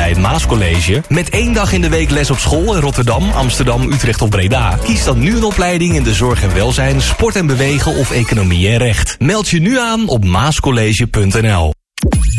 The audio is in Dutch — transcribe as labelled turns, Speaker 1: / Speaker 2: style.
Speaker 1: het Maascollege. Met 1 dag in de week les op school in Rotterdam, Amsterdam, Utrecht of Breda. Kies dan nu een opleiding in de zorg en welzijn, sport en bewegen of economie en recht. Meld je nu aan op maascollege.nl.